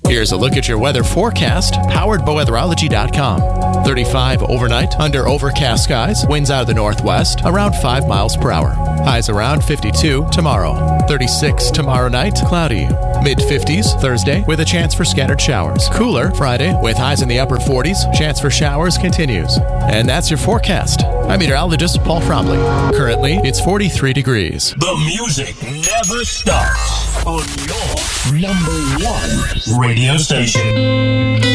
Here's a look at your weather forecast, powered by weatherology.com. 35 overnight under overcast skies, winds out of the northwest, around 5 miles per hour. Highs around 52 tomorrow. 36 tomorrow night, cloudy. Mid-50s Thursday with a chance for scattered showers. Cooler Friday with highs in the upper 40s. Chance for showers continues. And that's your forecast. I'm meteorologist Paul Fromley. Currently, it's 43 degrees. The music never stops on your number one radio station.